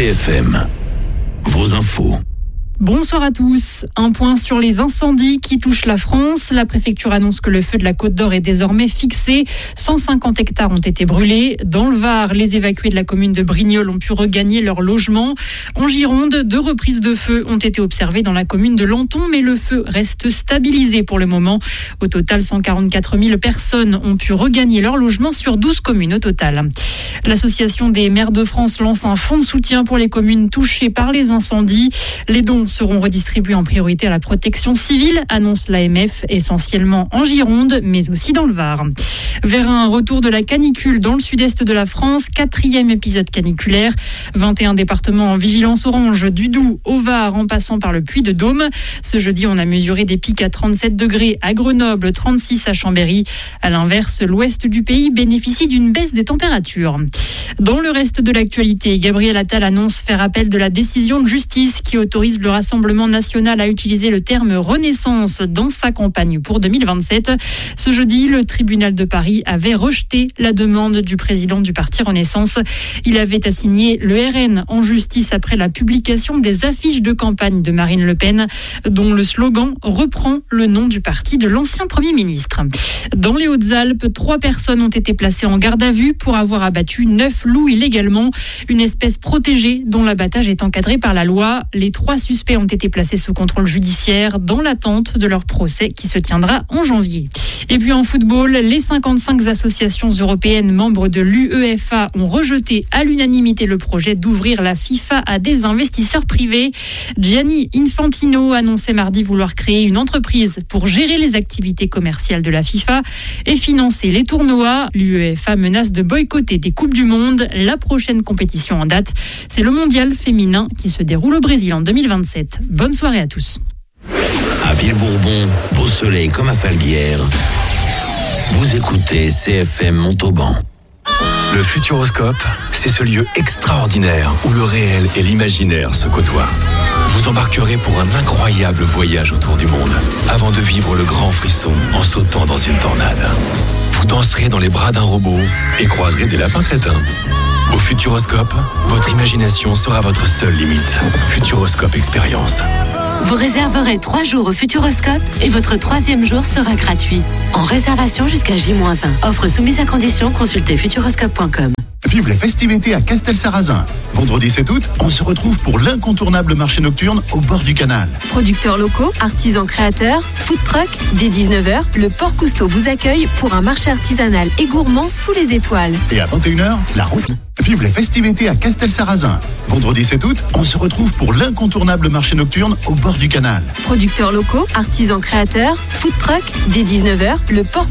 CFM, vos infos. Bonsoir à tous. Un point sur les incendies qui touchent la France. La préfecture annonce que le feu de la Côte d'Or est désormais fixé. 150 hectares ont été brûlés. Dans le Var, les évacués de la commune de Brignoles ont pu regagner leur logement. En Gironde, 2 reprises de feu ont été observées dans la commune de Lanton, mais le feu reste stabilisé pour le moment. Au total, 144 000 personnes ont pu regagner leur logement sur 12 communes au total. L'Association des maires de France lance un fonds de soutien pour les communes touchées par les incendies. Les dons seront redistribués en priorité à la protection civile, annonce l'AMF, essentiellement en Gironde, mais aussi dans le Var. Vers un retour de la canicule dans le sud-est de la France, 4e épisode caniculaire. 21 départements en vigilance orange, du Doubs au Var en passant par le Puy-de-Dôme. Ce jeudi, on a mesuré des pics à 37 degrés à Grenoble, 36 à Chambéry. À l'inverse, l'ouest du pays bénéficie d'une baisse des températures. Dans le reste de l'actualité, Gabriel Attal annonce faire appel de la décision de justice qui autorise le Rassemblement national à utiliser le terme Renaissance dans sa campagne pour 2027. Ce jeudi, le tribunal de Paris avait rejeté la demande du président du parti Renaissance. Il avait assigné le RN en justice après la publication des affiches de campagne de Marine Le Pen, dont le slogan reprend le nom du parti de l'ancien Premier ministre. Dans les Hautes-Alpes, 3 personnes ont été placées en garde à vue pour avoir abattu 9 loups illégalement, une espèce protégée dont l'abattage est encadré par la loi. Les 3 suspects ont été placés sous contrôle judiciaire dans l'attente de leur procès qui se tiendra en janvier. Et puis en football, les 55 associations européennes membres de l'UEFA ont rejeté à l'unanimité le projet d'ouvrir la FIFA à des investisseurs privés. Gianni Infantino annonçait mardi vouloir créer une entreprise pour gérer les activités commerciales de la FIFA et financer les tournois. L'UEFA menace de boycotter des Coupes du Monde. La prochaine compétition en date, c'est le mondial féminin qui se déroule au Brésil en 2027. Bonne soirée à tous. À Villebourbon, beau soleil comme à Falguière, vous écoutez CFM Montauban. Le Futuroscope, c'est ce lieu extraordinaire où le réel et l'imaginaire se côtoient. Vous embarquerez pour un incroyable voyage autour du monde avant de vivre le grand frisson en sautant dans une tornade. Vous danserez dans les bras d'un robot et croiserez des lapins crétins. Au Futuroscope, votre imagination sera votre seule limite. Futuroscope Expérience. Vous réserverez 3 jours au Futuroscope et votre 3e jour sera gratuit. En réservation jusqu'à J-1. Offre soumise à condition, consultez futuroscope.com. Vive les festivités à Castel-Sarrazin. Vendredi 7 août, on se retrouve pour l'incontournable marché nocturne au bord du canal. Producteurs locaux, artisans créateurs, food truck, dès 19h, le Port Cousteau vous accueille pour un marché artisanal et gourmand sous les étoiles. Et à 21h, la route. Vive les festivités à Castel-Sarrazin. Vendredi 7 août, on se retrouve pour l'incontournable marché nocturne au bord du canal. Producteurs locaux, artisans créateurs, food truck, dès 19h, le Port